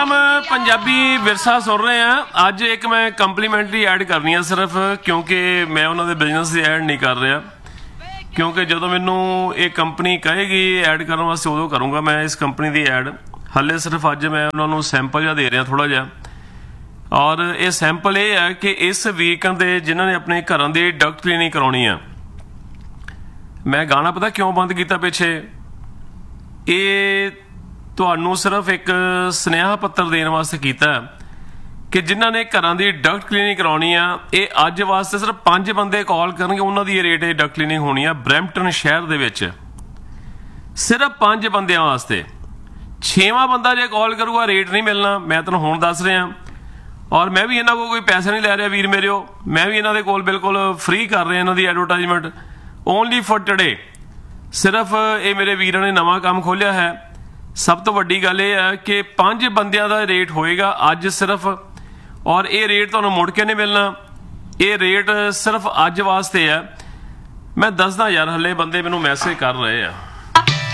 हम पंजाबी विरसा सुन रहे हैं। अज एक मैं कंप्लीमेंटरी ऐड करनी है सिर्फ, क्योंकि मैं उन्होंने बिजनेस की ऐड नहीं कर रहा, क्योंकि जो मैनू ये कंपनी कहेगी ऐड करने वास्ते उदों करूँगा मैं इस कंपनी की ऐड। हले सिर्फ अज मैं उन्होंने सैंपल जिहा दे रहा थोड़ा जिहा, और ये सैंपल ये है कि इस वीकेंड के जिन्होंने अपने घरों की डक्ट क्लीनिंग करवानी है, मैं गाना पता क्यों बंद किया पिछे, ये ਤੁਹਾਨੂੰ सिर्फ एक ਸੁਨੇਹਾ पत्र देने वास्ते किया कि जिन्होंने घरों की डक्ट क्लीनिंग करवानी है, ये अज वास्ते सिर्फ 5 बंदे कॉल करनगे, उन्होंने ये रेट डक्ट क्लीनिंग होनी है ब्रैम्पटन शहर दे विच, सिर्फ 5 बंदियां वास्ते। 6वां बंदा जे कॉल करूगा रेट नहीं मिलना, मैं तुहानूं हुण दस रहा। और मैं भी इन्हों को कोई पैसा नहीं लै रहा वीर मेरे, मैं भी इन्हों के बिल्कुल फ्री कर रहा इन्हों की एडवरटाइजमेंट ओनली फॉर टुडे। सिर्फ ये मेरे वीर ने नवा काम खोलिया है। सब तो वड्डी गल ये है कि 5 बंदियां दा रेट होएगा अज सिर्फ, और ये रेट तुहानूं मुड़ के नहीं मिलना, ये रेट सिर्फ अज वास्ते है। मैं दसदा यार, हले बंदे मैनूं मैसेज कर रहे हैं।